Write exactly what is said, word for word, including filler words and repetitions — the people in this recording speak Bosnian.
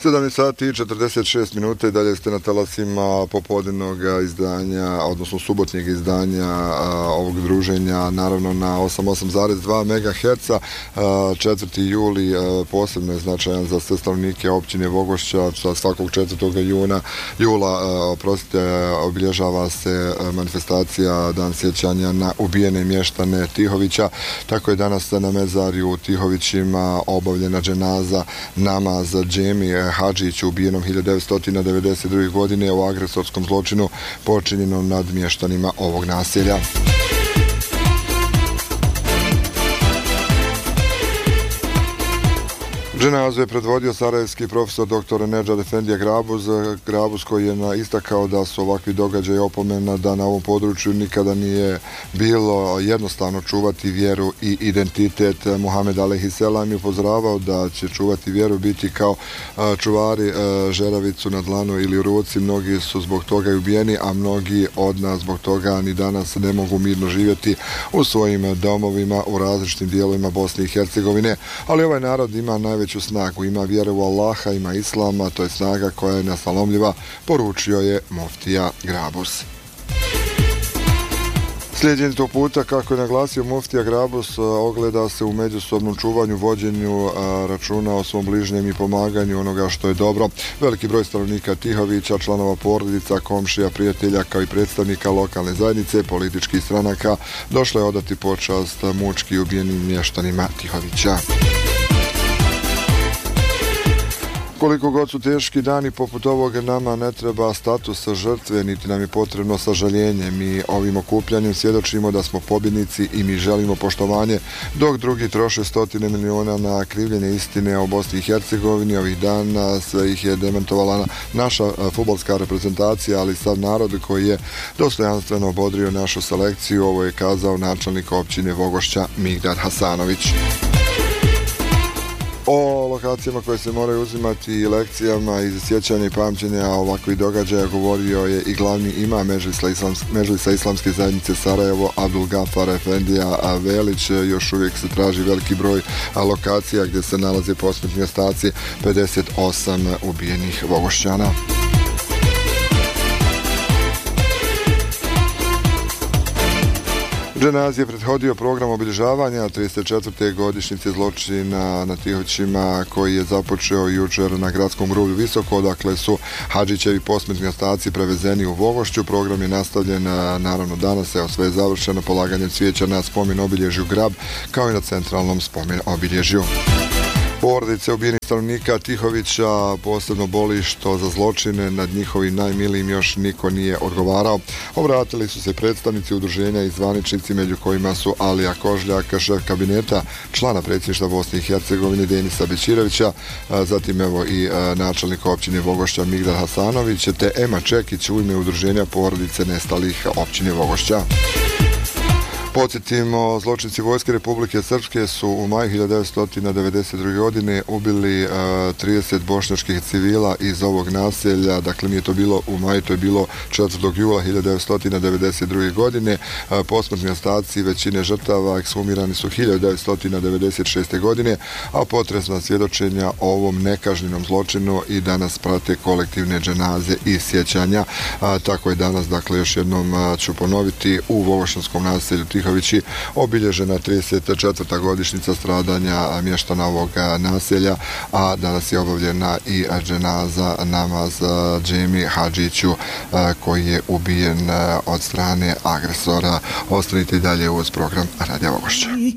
sedamnaest sati i četrdeset šest minuta i dalje ste na talasima popodnevnog izdanja, odnosno subotnjeg izdanja a, ovog druženja, naravno na osamdeset osam zarez dva megaherca. četvrti juli a, posebno je značajan za sve stanovnike općine Vogošća. Svakog četvrtog juna, jula a, oprostite, obilježava se manifestacija Dan sjećanja na ubijene mještane Tihovića. Tako je danas na mezarju u Tihovićima obavljena dženaza namaz džemi Hadžiću, ubijenom hiljadu devetsto devedeset druge. godine u agresorskom zločinu počinjenom nad mještanima ovog naselja. Dženazu je predvodio sarajevski profesor doktor Nedžad Efendija Grabuz, Grabuz koji je istakao da su ovakvi događaji opomena da na ovom području nikada nije bilo jednostavno čuvati vjeru i identitet. Muhammed alejhiselam je upozoravao da će čuvati vjeru biti kao čuvari žeravicu na dlanu ili u ruci. Mnogi su zbog toga i ubijeni, a mnogi od nas zbog toga ni danas ne mogu mirno živjeti u svojim domovima u različitim dijelovima Bosne i Hercegovine. Ali ovaj narod ima najveću snagu, ima vjeru u Allaha, ima islama, to je snaga koja je nesalomljiva, poručio je muftija Grabus. Slijedjenje tog puta, kako je naglasio muftija Grabus, ogleda se u međusobnom čuvanju, vođenju računa o svom bližnjem i pomaganju onoga što je dobro. Veliki broj stanovnika Tihovića, članova porodica, komšija, prijatelja kao i predstavnika lokalne zajednice, političkih stranaka došlo je odati počast mučki ubijenim mještanima Tihovića. Koliko god su teški dani poput ovoga, nama ne treba status žrtve, niti nam je potrebno sažaljenje. Mi ovim okupljanjem svjedočimo da smo pobjednici i mi želimo poštovanje, dok drugi troše stotine miliona na krivljenje istine o Bosni i Hercegovini. Ovih dana sve ih je demantovala naša fudbalska reprezentacija, ali sav narod koji je dostojanstveno bodrio našu selekciju. Ovo je kazao načelnik općine Vogošća Migdad Hasanović. O lokacijama koje se moraju uzimati i lekcijama iz sjećanja i pamćenja ovakvih događaja govorio je i glavni imam Medžlisa islamske zajednice Sarajevo Abdul Gafar Efendija Velić. Još uvijek se traži veliki broj lokacija gdje se nalaze posmrtni ostaci pedeset osam ubijenih Vogošćana. Dženazi je prethodio program obilježavanja trideset četvrte godišnjice zločina na Tihovićima koji je započeo jučer na gradskom groblju Visoko, odakle su Hadžićevi posmrtni ostaci prevezeni u Vogošću. Program je nastavljen naravno danas, evo sve je završeno polaganjem cvijeća na spomen obilježju Grab kao i na centralnom spomen obilježju. Porodice ubijenih stanovnika Tihovića posebno boli što za zločine nad njihovim najmilijim još niko nije odgovarao. Obratili su se predstavnici udruženja i zvaničnici, među kojima su Alija Kožljak, šef kabineta člana predsjedništva Bosne i Hercegovine Denisa Bećirovića, zatim evo i načelnik općine Vogošća Migdad Hasanović, te Ema Čekić u ime udruženja porodice nestalih općine Vogošća. Podsjetimo, zločinci Vojske Republike Srpske su u maju hiljadu devetsto devedeset druge. godine ubili uh, trideset bošnjačkih civila iz ovog naselja. Dakle, nije to bilo u maju, to je bilo četvrtog jula hiljadu devetsto devedeset druge. godine. Uh, posmrtni ostaci većine žrtava ekshumirani su hiljadu devetsto devedeset šeste. godine, a potresna svjedočenja o ovom nekažnjenom zločinu i danas prate kolektivne dženaze i sjećanja. Uh, tako je danas, dakle, još jednom uh, ću ponoviti, u Vogošćanskom naselju Tihovići obilježena trideset četvrta godišnjica stradanja mještana ovog naselja, a danas je obavljena i dženaza namaz džemi Hadžiću koji je ubijen od strane agresora. Ostanite dalje uz program Radija Vogošća.